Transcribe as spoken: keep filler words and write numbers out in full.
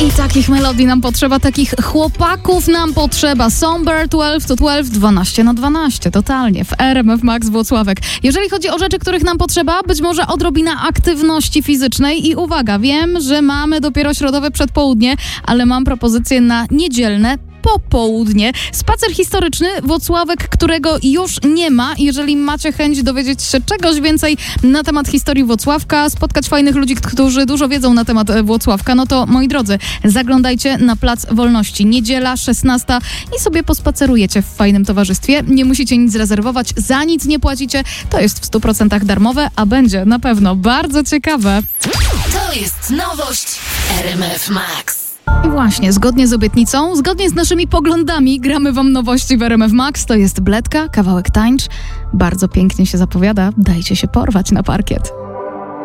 I takich melodii nam potrzeba, takich chłopaków nam potrzeba. Somber dwanaście to dwanaście, dwanaście na dwanaście, totalnie, w R M F Max Włocławek. Jeżeli chodzi o rzeczy, których nam potrzeba, być może odrobina aktywności fizycznej i uwaga, wiem, że mamy dopiero środowe przedpołudnie, ale mam propozycję na niedzielne popołudnie. Spacer historyczny Włocławek, którego już nie ma. Jeżeli macie chęć dowiedzieć się czegoś więcej na temat historii Włocławka, spotkać fajnych ludzi, którzy dużo wiedzą na temat Włocławka, no to moi drodzy, zaglądajcie na Plac Wolności. Niedziela, szesnasta i sobie pospacerujecie w fajnym towarzystwie. Nie musicie nic rezerwować, za nic nie płacicie. To jest w stu procentach darmowe, a będzie na pewno bardzo ciekawe. To jest nowość R M F Max. I właśnie, zgodnie z obietnicą, zgodnie z naszymi poglądami, gramy wam nowości w R M F Max. To jest Bledka, kawałek Tańcz. Bardzo pięknie się zapowiada. Dajcie się porwać na parkiet.